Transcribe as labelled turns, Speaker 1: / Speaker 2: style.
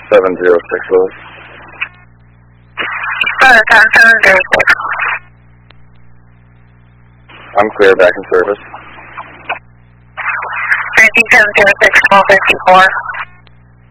Speaker 1: 706 Willis.
Speaker 2: 706.
Speaker 1: I'm clear, back in service.
Speaker 2: 706, 1254.